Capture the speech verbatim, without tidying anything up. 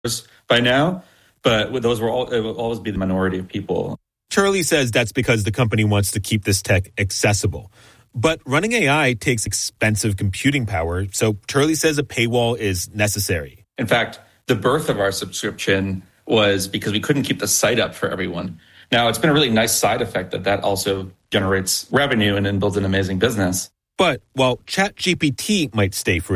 by now, but those will, all, it will always be the minority of people. Turley says that's because the company wants to keep this tech accessible. But running A I takes expensive computing power, so Turley says a paywall is necessary. In fact, the birth of our subscription was because we couldn't keep the site up for everyone. Now, it's been a really nice side effect that that also generates revenue and then builds an amazing business. But while ChatGPT might stay free,